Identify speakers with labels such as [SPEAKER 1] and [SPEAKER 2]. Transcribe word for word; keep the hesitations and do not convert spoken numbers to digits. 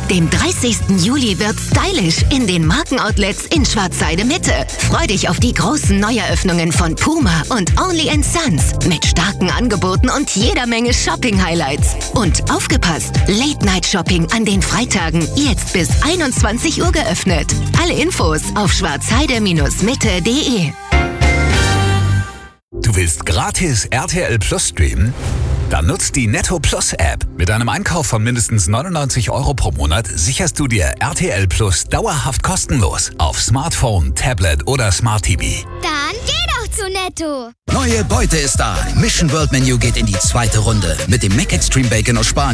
[SPEAKER 1] dem dreißigsten Juli wird stylisch in den Markenoutlets in Schwarzheide Mitte. Freu dich auf die großen Neueröffnungen von Puma und Only and Sons mit starken Angeboten und jeder Menge Shopping-Highlights. Und aufgepasst, Late-Night-Shopping an den Freitagen jetzt bis einundzwanzig Uhr geöffnet. Alle Infos auf schwarzheide Mitte punkt de.
[SPEAKER 2] Du willst gratis R T L Plus streamen? Dann nutzt die Netto Plus App. Mit einem Einkauf von mindestens neunundneunzig Euro pro Monat sicherst du dir R T L Plus dauerhaft kostenlos auf Smartphone, Tablet oder Smart T V.
[SPEAKER 3] Dann geh doch zu Netto.
[SPEAKER 4] Neue Beute ist da. Mission World Menu geht in die zweite Runde. Mit dem Mac Extreme Bacon aus Spanien